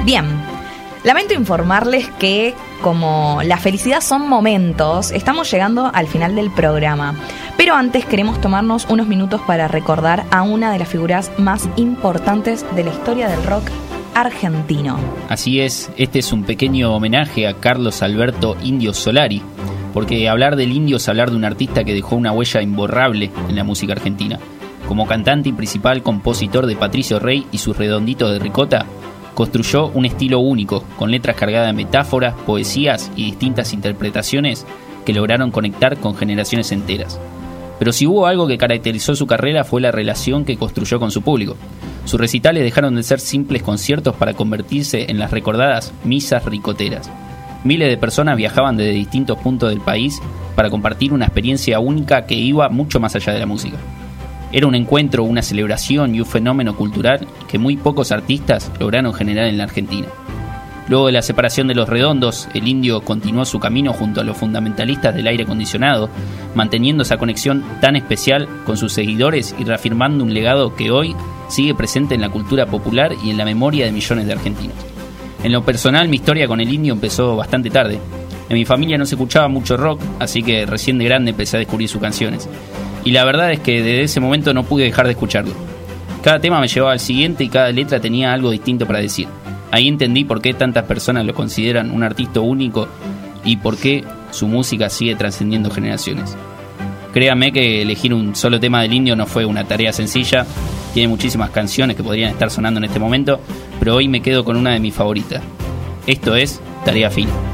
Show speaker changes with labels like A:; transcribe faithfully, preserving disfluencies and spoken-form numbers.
A: Bien, lamento informarles que, como la felicidad son momentos, estamos llegando al final del programa. Pero antes queremos tomarnos unos minutos para recordar a una de las figuras más importantes de la historia del rock argentino.
B: Así es, este es un pequeño homenaje a Carlos Alberto Indio Solari, porque hablar del Indio es hablar de un artista que dejó una huella imborrable en la música argentina. Como cantante y principal compositor de Patricio Rey y sus Redonditos de Ricota, construyó un estilo único, con letras cargadas de metáforas, poesías y distintas interpretaciones que lograron conectar con generaciones enteras. Pero si hubo algo que caracterizó su carrera fue la relación que construyó con su público. Sus recitales dejaron de ser simples conciertos para convertirse en las recordadas misas ricoteras. Miles de personas viajaban desde distintos puntos del país para compartir una experiencia única que iba mucho más allá de la música. Era un encuentro, una celebración y un fenómeno cultural que muy pocos artistas lograron generar en la Argentina. Luego de la separación de los Redondos, el Indio continuó su camino junto a los fundamentalistas del aire acondicionado, manteniendo esa conexión tan especial con sus seguidores y reafirmando un legado que hoy sigue presente en la cultura popular y en la memoria de millones de argentinos. En lo personal, mi historia con el Indio empezó bastante tarde. En mi familia no se escuchaba mucho rock, así que recién de grande empecé a descubrir sus canciones. Y la verdad es que desde ese momento no pude dejar de escucharlo. Cada tema me llevaba al siguiente y cada letra tenía algo distinto para decir. Ahí entendí por qué tantas personas lo consideran un artista único y por qué su música sigue trascendiendo generaciones. Créanme que elegir un solo tema del Indio no fue una tarea sencilla. Tiene muchísimas canciones que podrían estar sonando en este momento, pero hoy me quedo con una de mis favoritas. Esto es Tarea Fina.